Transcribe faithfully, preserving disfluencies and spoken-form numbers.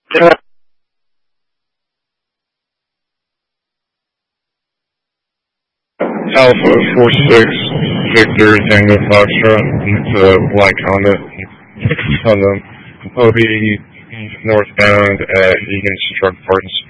Alpha four six Victor Tango Foxtrot. It's a black Honda. It's on the O B northbound at Egan's Truck Parts.